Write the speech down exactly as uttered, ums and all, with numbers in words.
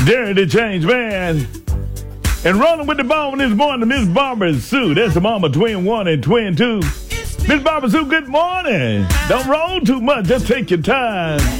Dirty Change Man. And rolling with the bone this morning, Miss Barbara Sue. That's the mama, twin one and twin two. Miss Barbara Sue, good morning. Don't roll too much. Just take your time.